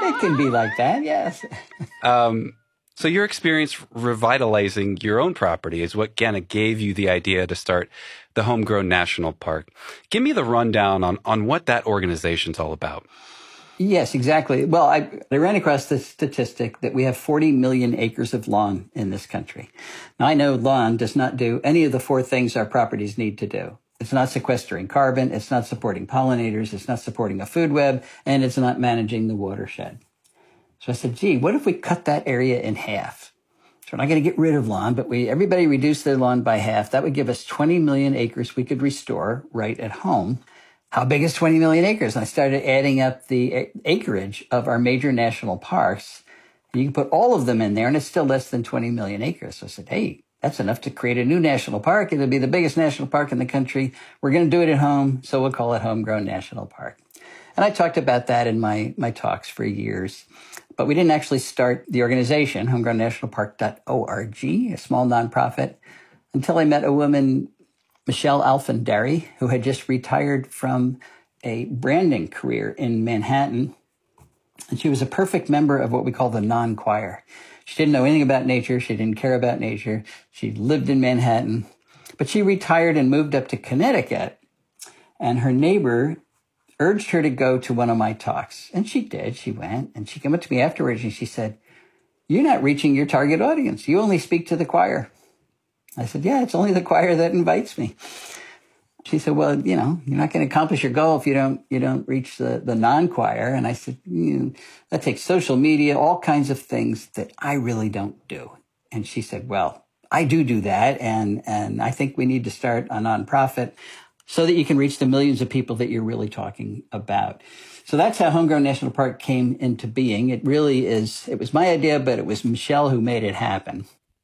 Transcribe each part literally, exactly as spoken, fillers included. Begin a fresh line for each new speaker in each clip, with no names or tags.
It can be like that, yes.
Um, so your experience revitalizing your own property is what kind of gave you the idea to start the Homegrown National Park. Give me the rundown on, on what that organization's all about.
Yes, exactly. Well, I, I ran across the statistic that we have forty million acres of lawn in this country. Now, I know lawn does not do any of the four things our properties need to do. It's not sequestering carbon, it's not supporting pollinators, it's not supporting a food web, and it's not managing the watershed. So I said, gee, what if we cut that area in half? So we're not going to get rid of lawn, but we everybody reduce their lawn by half. That would give us twenty million acres we could restore right at home. How big is twenty million acres? And I started adding up the acreage of our major national parks. You can put all of them in there, and it's still less than twenty million acres. So I said, hey, that's enough to create a new national park. It'll be the biggest national park in the country. We're going to do it at home, so we'll call it Homegrown National Park. And I talked about that in my, my talks for years. But we didn't actually start the organization, homegrown national park dot org, a small nonprofit, until I met a woman, Michelle Alfandary, who had just retired from a branding career in Manhattan. And she was a perfect member of what we call the non-choir. She didn't know anything about nature. She didn't care about nature. She lived in Manhattan. But she retired and moved up to Connecticut. And her neighbor urged her to go to one of my talks. And she did. She went. And she came up to me afterwards and she said, you're not reaching your target audience. You only speak to the choir. I said, yeah, it's only the choir that invites me. She said, well, you know, you're not going to accomplish your goal if you don't you don't reach the, the non-choir. And I said, you know, that takes social media, all kinds of things that I really don't do. And she said, well, I do do that. And, and I think we need to start a nonprofit so that you can reach the millions of people that you're really talking about. So that's how Homegrown National Park came into being. It really is, it was my idea, but it was Michelle who made it happen.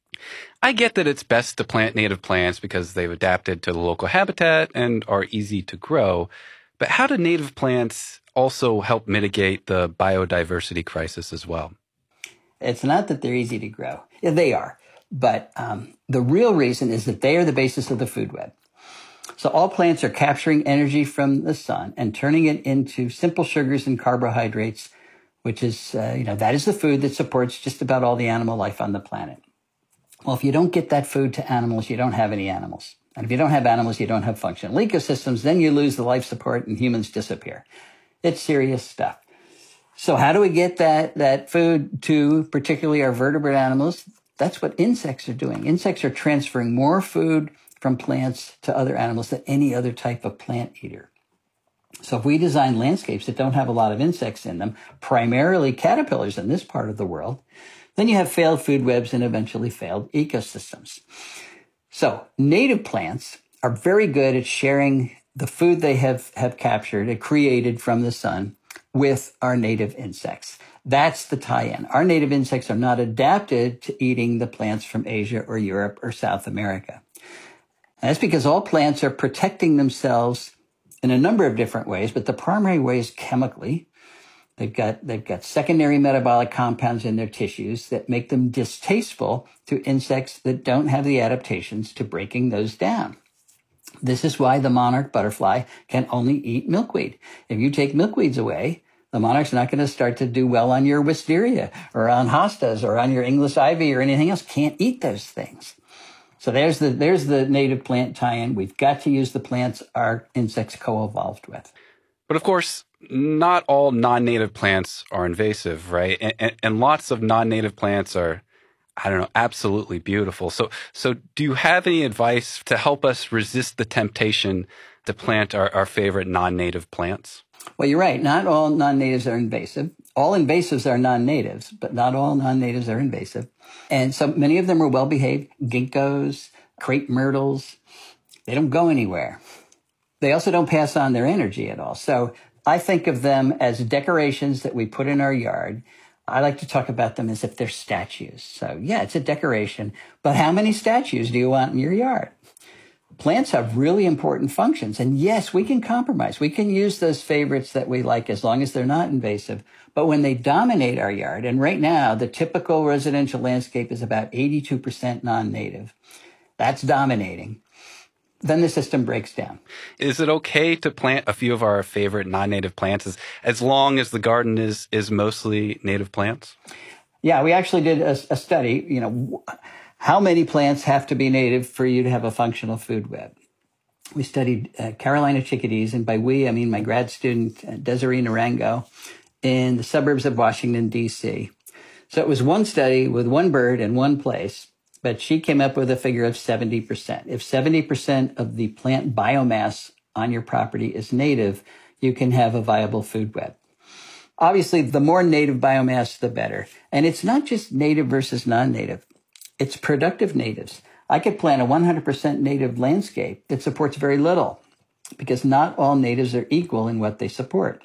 I get that it's best to plant native plants because they've adapted to the local habitat and are easy to grow. But how do native plants also help mitigate the biodiversity crisis as well?
It's not that they're easy to grow. Yeah, they are. But um, the real reason is that they are the basis of the food web. So all plants are capturing energy from the sun and turning it into simple sugars and carbohydrates, which is, uh, you know, that is the food that supports just about all the animal life on the planet. Well, if you don't get that food to animals, you don't have any animals. And if you don't have animals, you don't have functional ecosystems. Then you lose the life support and humans disappear. It's serious stuff. So how do we get that, that food to particularly our vertebrate animals? That's what insects are doing. Insects are transferring more food from plants to other animals than any other type of plant eater. So if we design landscapes that don't have a lot of insects in them, primarily caterpillars in this part of the world, then you have failed food webs and eventually failed ecosystems. So native plants are very good at sharing the food they have, have captured and created from the sun with our native insects. That's the tie-in. Our native insects are not adapted to eating the plants from Asia or Europe or South America. And that's because all plants are protecting themselves in a number of different ways, but the primary way is chemically. They've got, they've got secondary metabolic compounds in their tissues that make them distasteful to insects that don't have the adaptations to breaking those down. This is why the monarch butterfly can only eat milkweed. If you take milkweeds away, the monarch's not going to start to do well on your wisteria or on hostas or on your English ivy or anything else. Can't eat those things. So there's the, there's the native plant tie-in. We've got to use the plants our insects co-evolved with.
But of course, not all non-native plants are invasive, right? And, and, and lots of non-native plants are, I don't know, absolutely beautiful. So, so do you have any advice to help us resist the temptation to plant our, our favorite non-native plants?
Well, you're right. Not all non-natives are invasive. All invasives are non-natives, but not all non-natives are invasive. And so many of them are well-behaved. Ginkgos, crepe myrtles, they don't go anywhere. They also don't pass on their energy at all. So I think of them as decorations that we put in our yard. I like to talk about them as if they're statues. So yeah, it's a decoration, but how many statues do you want in your yard? Plants have really important functions. And yes, we can compromise. We can use those favorites that we like as long as they're not invasive. But when they dominate our yard, and right now the typical residential landscape is about eighty-two percent non-native. That's dominating. then the system breaks down.
Is it okay to plant a few of our favorite non-native plants as, as long as the garden is, is mostly native plants?
Yeah, we actually did a, a study, you know, how many plants have to be native for you to have a functional food web. We studied uh, Carolina chickadees, and by we, I mean my grad student, uh, Desiree Narango, in the suburbs of Washington, D C. So it was one study with one bird in one place, but she came up with a figure of seventy percent. If seventy percent of the plant biomass on your property is native, you can have a viable food web. Obviously, the more native biomass, the better. And it's not just native versus non-native. It's productive natives. I could plant a one hundred percent native landscape that supports very little because not all natives are equal in what they support.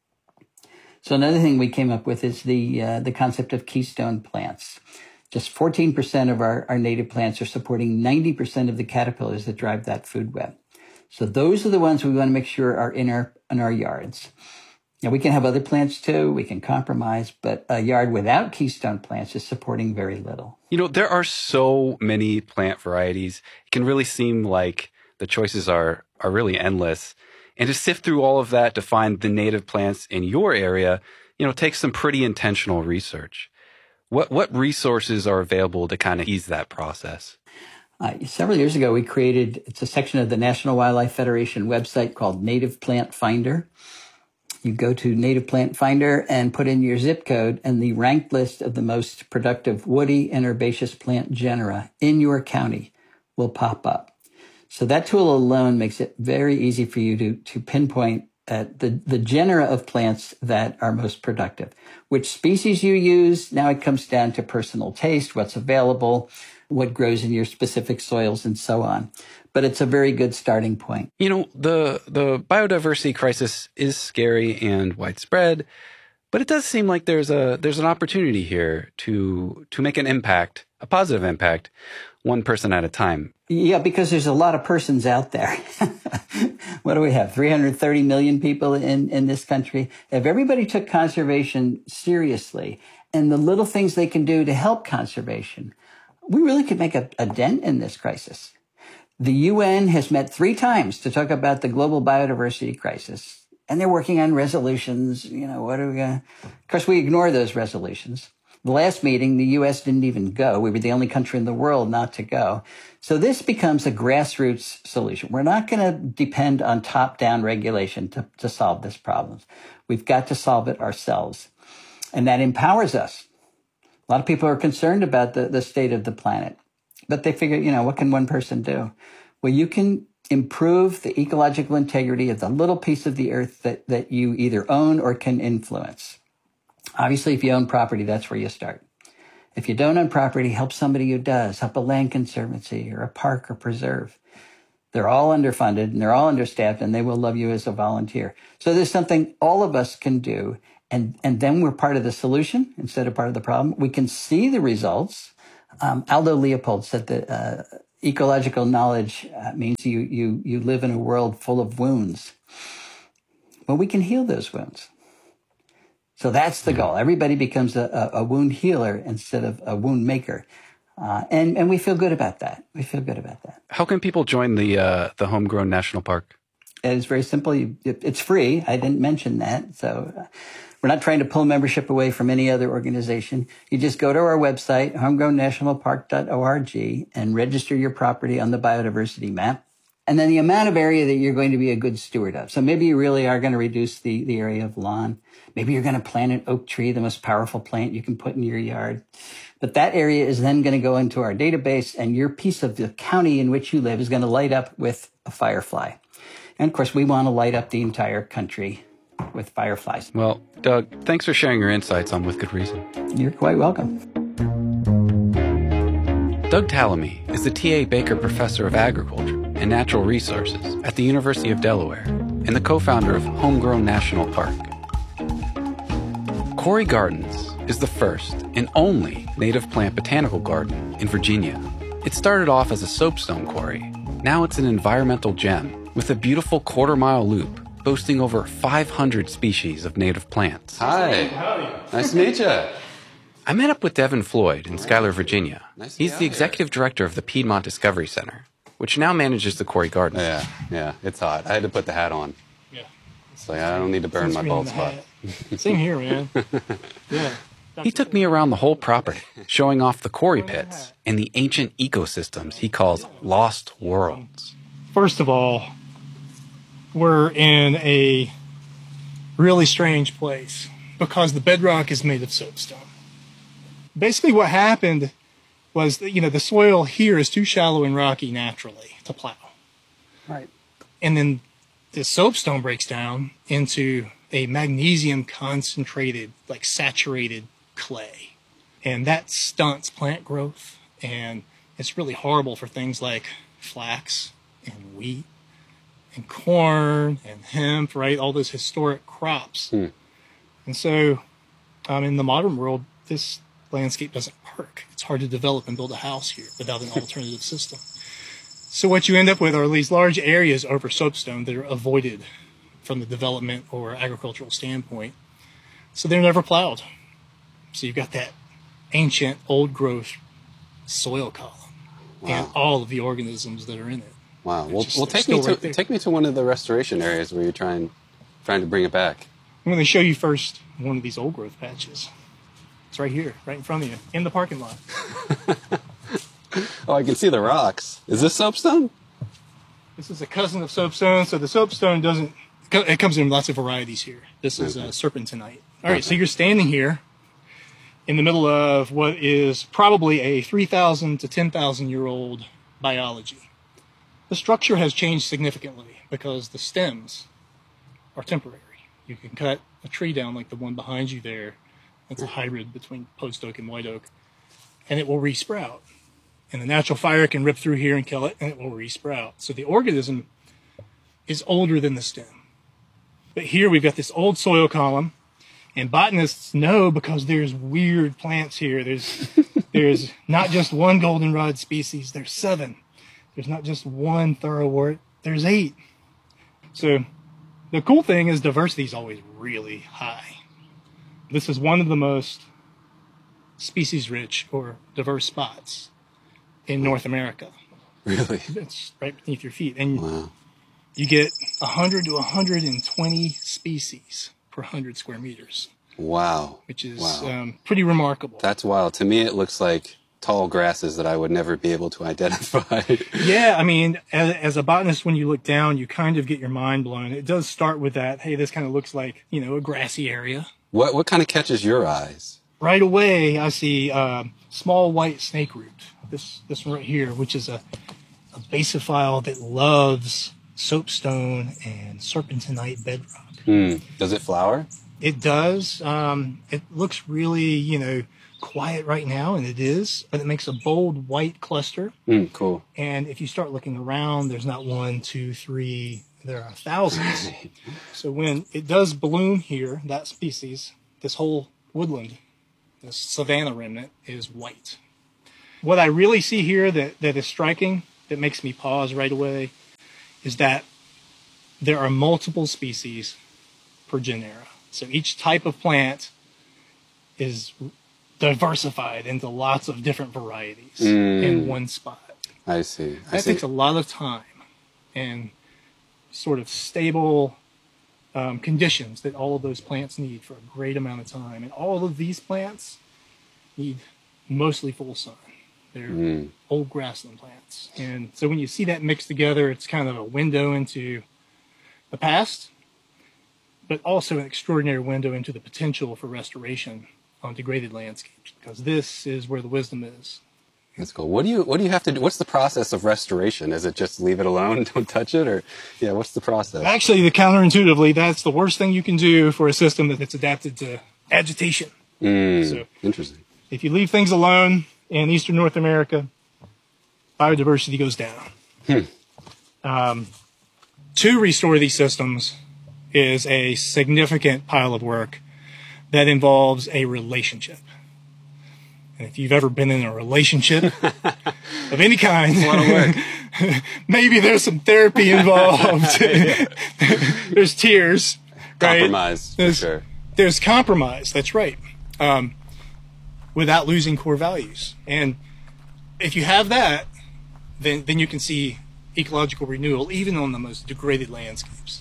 So another thing we came up with is the uh, the concept of keystone plants. Just fourteen percent of our, our native plants are supporting ninety percent of the caterpillars that drive that food web. So those are the ones we want to make sure are in our in our yards. Now, we can have other plants too. We can compromise, but a yard without keystone plants is supporting very little.
You know, there are so many plant varieties. It can really seem like the choices are, are really endless. And to sift through all of that to find the native plants in your area, you know, takes some pretty intentional research. What, what resources are available to kind of ease that process?
Uh, several years ago, we created, it's a section of the National Wildlife Federation website called Native Plant Finder. You go to Native Plant Finder and put in your zip code, and the ranked list of the most productive woody and herbaceous plant genera in your county will pop up. So that tool alone makes it very easy for you to, to pinpoint uh, the, the genera of plants that are most productive. Which species you use, now it comes down to personal taste, what's available, what grows in your specific soils, and so on. But it's a very good starting point.
You know, the the biodiversity crisis is scary and widespread, but it does seem like there's a there's an opportunity here to to make an impact, a positive impact, one person at a time.
Yeah, because there's a lot of persons out there. What do we have? three hundred thirty million people in, in this country. If everybody took conservation seriously and the little things they can do to help conservation, we really could make a, a dent in this crisis. The U N has met three times to talk about the global biodiversity crisis, and they're working on resolutions. You know, what are we going to... Of course, we ignore those resolutions. The last meeting, the U S didn't even go. We were the only country in the world not to go. So this becomes a grassroots solution. We're not going to depend on top-down regulation to, to solve this problem. We've got to solve it ourselves. And that empowers us. A lot of people are concerned about the, the state of the planet. But they figure, you know, what can one person do? Well, you can improve the ecological integrity of the little piece of the earth that, that you either own or can influence. Obviously, if you own property, that's where you start. If you don't own property, help somebody who does. Help a land conservancy or a park or preserve. They're all underfunded and they're all understaffed, and they will love you as a volunteer. So there's something all of us can do, and, and then we're part of the solution instead of part of the problem. We can see the results. Um, Aldo Leopold said that uh, ecological knowledge uh, means you, you, you live in a world full of wounds. Well, we can heal those wounds. So that's the goal. Everybody becomes a, a, a wound healer instead of a wound maker. Uh, and, and we feel good about that. We feel good about that.
How can people join the uh, the Homegrown National Park?
It's very simple. You, it, it's free. I didn't mention that. So uh, we're not trying to pull membership away from any other organization. You just go to our website, homegrown national park dot org, and register your property on the biodiversity map. And then the amount of area that you're going to be a good steward of. So maybe you really are going to reduce the, the area of lawn. Maybe you're going to plant an oak tree, the most powerful plant you can put in your yard. But that area is then going to go into our database, and your piece of the county in which you live is going to light up with a firefly. And of course, we want to light up the entire country with fireflies.
Well, Doug, thanks for sharing your insights on With Good Reason.
You're quite welcome.
Doug Tallamy is the T A Baker Professor of Agriculture and Natural Resources at the University of Delaware and the co-founder of Homegrown National Park. Corey Gardens is the first and only native plant botanical garden in Virginia. It started off as a soapstone quarry. Now it's an environmental gem with a beautiful quarter-mile loop boasting over five hundred species of native plants.
Hi. Nice to meet you.
I met up with Devin Floyd in Schuyler, Virginia. He's the executive director of the Piedmont Discovery Center. which now manages the Quarry Garden.
Yeah, yeah, it's hot. I had to put the hat on.
Yeah.
It's like, I don't need to burn my bald spot.
Same here, man. Yeah.
He took me around the whole property, showing off the quarry pits and the ancient ecosystems he calls lost worlds.
First of all, we're in a really strange place because the bedrock is made of soapstone. Basically what happened was that, you know, the soil here is too shallow and rocky naturally to plow.
Right.
And then the soapstone breaks down into a magnesium concentrated, like saturated clay. And that stunts plant growth. And it's really horrible for things like flax and wheat and corn and hemp, right? All those historic crops.
Hmm.
And so um, in the modern world, this landscape doesn't work. It's hard to develop and build a house here without an alternative system. So what you end up with are these large areas over soapstone that are avoided from the development or agricultural standpoint. So they're never plowed. So you've got that ancient old growth soil column
Wow.
and all of the organisms that are in it.
Wow. Well,
just-
well
they're
take me
still
to
right there.
take me to one of the restoration areas where you're trying trying to bring it back.
I'm going to show you first one of these old growth patches. It's right here, right in front of you, in the parking lot.
Oh, I can see the rocks. Is this soapstone?
This is a cousin of soapstone. So the soapstone doesn't, it comes in lots of varieties here. This is uh, serpentinite. All right, so you're standing here in the middle of what is probably a three thousand to ten thousand year old biology. The structure has changed significantly because the stems are temporary. You can cut a tree down like the one behind you there. It's a hybrid between post oak and white oak. And it will resprout. And the natural fire can rip through here and kill it, and it will resprout. So the organism is older than the stem. But here we've got this old soil column, and botanists know because there's weird plants here. There's there's not just one goldenrod species, there's seven. There's not just one thoroughwort, there's eight. So the cool thing is diversity is always really high. This is one of the most species-rich or diverse spots in North America.
Really?
It's right beneath your feet. And
Wow.
you get one hundred to one hundred twenty species per one hundred square meters,
Wow.
which is
Wow.
um, pretty remarkable.
That's wild. To me, it looks like tall grasses that I would never be able to identify.
Yeah, I mean, as, as a botanist, when you look down, you kind of get your mind blown. It does start with that, hey, this kind of looks like, you know, a grassy area.
What what kind of catches your eyes?
Right away, I see um, small white snakeroot. This this one right here, which is a, a basophile that loves soapstone and serpentinite bedrock.
Hmm. Does it flower?
It does. Um, it looks really, you know, quiet right now, and it is, but it makes a bold white cluster.
Hmm. Cool.
And if you start looking around, there's not one, two, three, there are thousands. So when it does bloom here, that species, this whole woodland, this savanna remnant, is white. What I really see here that, that is striking, that makes me pause right away, is that there are multiple species per genera. So each type of plant is diversified into lots of different varieties
Mm.
in one spot.
I see. I
That
see.
takes a lot of time and sort of stable um, conditions that all of those plants need for a great amount of time. And all of these plants need mostly full sun. They're
Mm.
old grassland plants. And so when you see that mixed together, it's kind of a window into the past, but also an extraordinary window into the potential for restoration on degraded landscapes, because this is where the wisdom is.
That's cool. What do you What do you have to do? What's the process of restoration? Is it just leave it alone, don't touch it, or yeah? What's the process?
Actually, the counterintuitively, that's the worst thing you can do for a system that's adapted to agitation.
Mm.
So
Interesting.
if you leave things alone in eastern North America, biodiversity goes down.
Hmm.
Um, to restore these systems is a significant pile of work that involves a relationship. And if you've ever been in a relationship of any kind, maybe there's some therapy involved. There's tears, right?
Compromise, for
There's,
sure.
there's compromise. That's right. Um, without losing core values. And if you have that, then then you can see ecological renewal, even on the most degraded landscapes.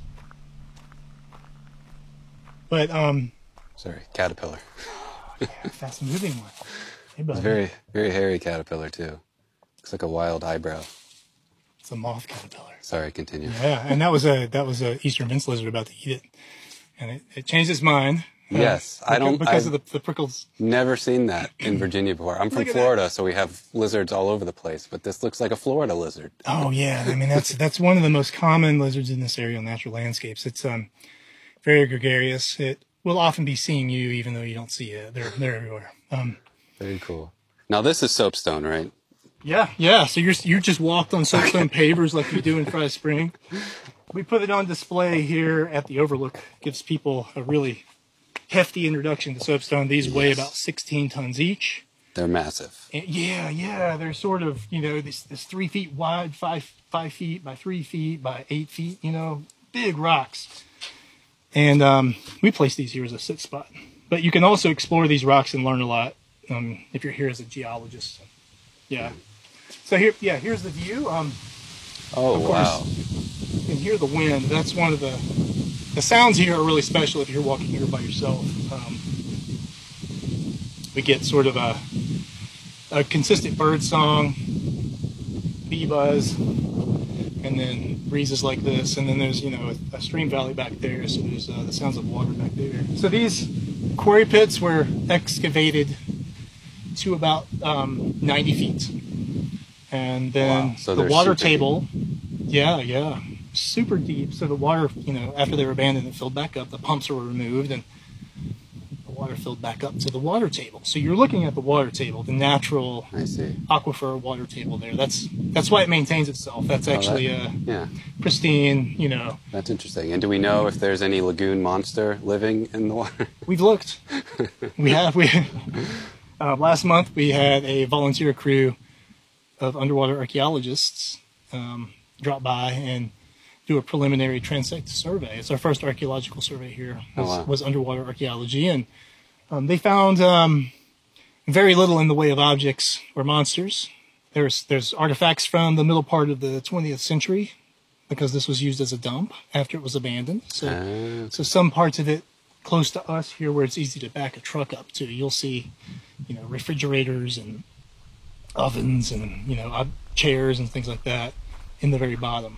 But, um...
Sorry, caterpillar.
yeah, fast moving one. Hey, buddy.
It's very, very hairy caterpillar, too. Looks like a wild eyebrow.
It's a moth caterpillar.
Sorry, continue.
Yeah, and that was a that was a eastern fence lizard about to eat it, and it, it changed its mind. uh,
Yes, I don't-
because
I've-
of the, the prickles.
Never seen that in Virginia before. I'm from
Look at that.
Florida, so we have lizards all over the place, but this looks like a Florida lizard.
Oh yeah, I mean that's that's one of the most common lizards in this area on natural landscapes. It's um very gregarious. It will often be seeing you even though you don't see it. They're they're everywhere. Um,
Very cool. Now, this is soapstone, right?
yeah, yeah. So you're you just walked on soapstone pavers like you do in Fry Spring. We put it on display here at the Overlook. Gives people a really hefty introduction to soapstone. These weigh
Yes.
about sixteen tons each.
They're massive.
And yeah, yeah, they're sort of, you know, this this three feet wide, five five feet by three feet by eight feet, you know, big rocks. And um, we place these here as a sit spot. But you can also explore these rocks and learn a lot um, if you're here as a geologist. Yeah. So here, yeah, here's the view. Um,
Oh,
Of course.
wow.
you can hear the wind. That's one of the the sounds here are really special if you're walking here by yourself. Um, we get sort of a a consistent bird song, bee buzz, and then breezes like this. And then there's you know a, a stream valley back there, so there's uh, the sounds of water back there. So these quarry pits were excavated to about um, ninety feet, and then
Wow. So
the
they're
water
super deep.
table. Yeah, yeah, super deep. So the water, you know, after they were abandoned, it filled back up. The pumps were removed, and the water filled back up to the water table. So you're looking at the water table, the natural
I see.
aquifer water table there. That's that's why it maintains itself. That's actually
that-
uh,
Yeah,
pristine. You know,
that's interesting. And do we know if there's any lagoon monster living in the water?
we've looked. We have. We uh, last month we had a volunteer crew of underwater archaeologists um, drop by and do a preliminary transect survey. It's our first archaeological survey here. Was,
Oh, wow.
was underwater archaeology, and um, they found um, very little in the way of objects or monsters. There's there's artifacts from the middle part of the twentieth century because this was used as a dump after it was abandoned. So.
Uh,
So some parts of it close to us here where it's easy to back a truck up to, you'll see, you know, refrigerators and ovens and, you know, uh, chairs and things like that in the very bottom.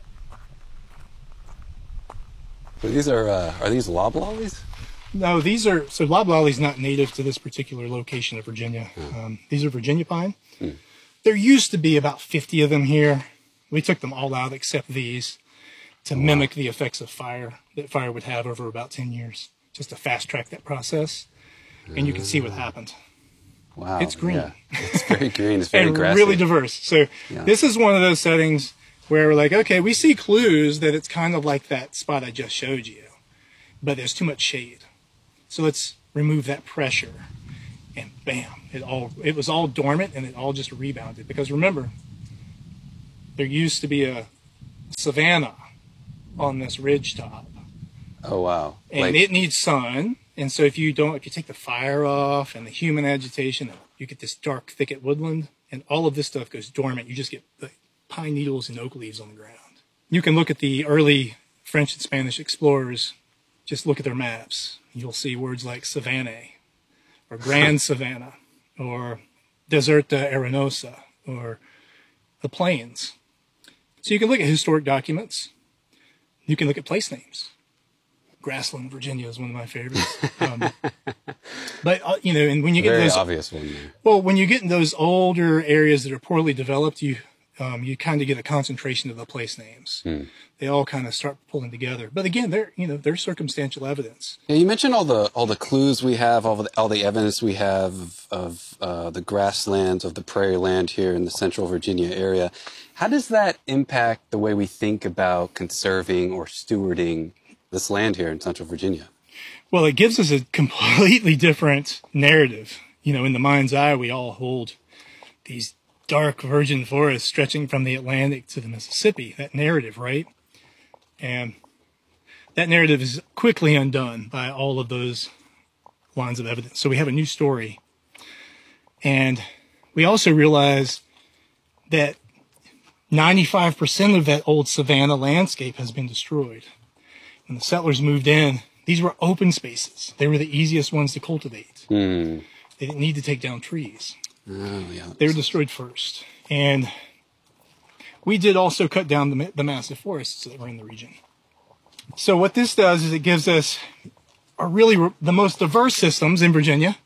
so these are uh, are these loblollies?
No, these are, so loblolly's not native to this particular location of Virginia. Um, these are Virginia pine. There used to be about fifty of them here. We took them all out except these to mimic the effects of fire that fire would have over about ten years, just to fast track that process. And you can see what happened.
Wow,
It's green.
yeah. It's very green. It's very
And
grassy.
really diverse. So
Yeah.
this is one of those settings where we're like, okay, we see clues that it's kind of like that spot I just showed you, but there's too much shade. So let's remove that pressure, and bam, it all it was all dormant and it all just rebounded. Because remember, there used to be a savanna on this ridge top,
Oh wow!
and
Like,
it needs sun. And so if you don't, if you take the fire off and the human agitation, you get this dark thicket woodland, and all of this stuff goes dormant. You just get the pine needles and oak leaves on the ground. You can look at the early French and Spanish explorers. Just look at their maps. You'll see words like savanne, or grand savanna, or deserta arenosa, or the plains. So you can look at historic documents. You can look at place names. Grassland, Virginia is one of my favorites. Um, but, uh, you know, and when you get
very
those,
obvious one there.
well, when you get in those older areas that are poorly developed, you, um, you kind of get a concentration of the place names. They all kind of start pulling together. But again, they're, you know, they're circumstantial evidence.
Yeah, you mentioned all the all the clues we have, all the all the evidence we have of, of uh, the grasslands, of the prairie land here in the Central Virginia area. How does that impact the way we think about conserving or stewarding this land here in Central Virginia?
Well, it gives us a completely different narrative. You know, in the mind's eye, we all hold these dark virgin forests stretching from the Atlantic to the Mississippi, that narrative, right? And that narrative is quickly undone by all of those lines of evidence. So we have a new story. And we also realize that ninety-five percent of that old savanna landscape has been destroyed. When the settlers moved in, these were open spaces. They were the easiest ones to cultivate.
Mm.
They didn't need to take down trees.
Oh, yeah.
They were destroyed first. And we did also cut down the, the massive forests that were in the region. So what this does is it gives us a really re- the most diverse systems in Virginia.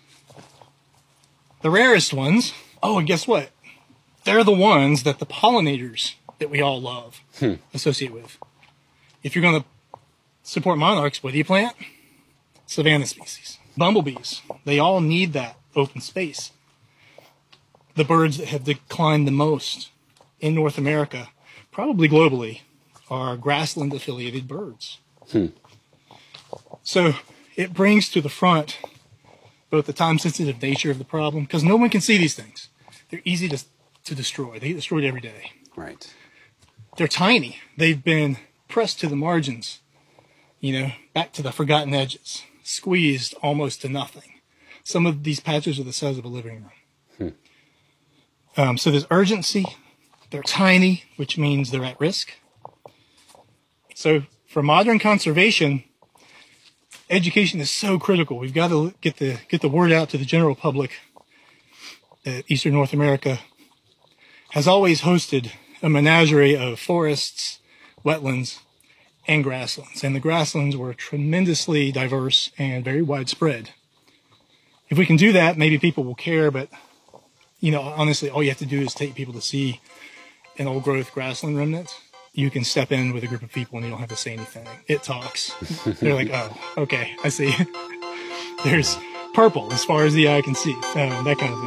The rarest ones. Oh, and guess what? They're the ones that the pollinators that we all love hmm. associate with. If you're going to support monarchs, what do you plant? Savanna species. Bumblebees. They all need that open space. The birds that have declined the most in North America, probably globally, are grassland-affiliated birds. Hmm. So it brings to the front both the time-sensitive nature of the problem, because no one can see these things. They're easy to, to destroy. They get destroyed every day.
Right.
They're tiny. They've been pressed to the margins, you know, back to the forgotten edges, squeezed almost to nothing. Some of these patches are the size of a living room. Hmm. Um, so there's urgency. They're tiny, which means they're at risk. So for modern conservation, education is so critical. We've got to get the get the word out to the general public that Eastern North America has always hosted a menagerie of forests, wetlands, and grasslands. And the grasslands were tremendously diverse and very widespread. If we can do that, maybe people will care, but, you know, honestly, all you have to do is take people to see an old-growth grassland remnant. You can step in with a group of people and you don't have to say anything. It talks. They're like, oh, okay, I see. There's purple as far as the eye can see. Uh, that kind of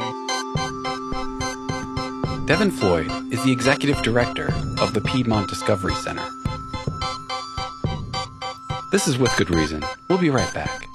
thing.
Devin Floyd is the executive director of the Piedmont Discovery Center. This is With Good Reason. We'll be right back.